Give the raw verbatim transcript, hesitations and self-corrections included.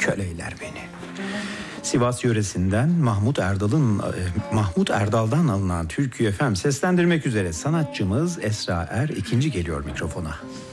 köleyler beni. Sivas yöresinden Mahmut Erdal'ın Mahmut Erdal'dan alınan türküyü efendim seslendirmek üzere sanatçımız Esra Er ikinci geliyor mikrofona.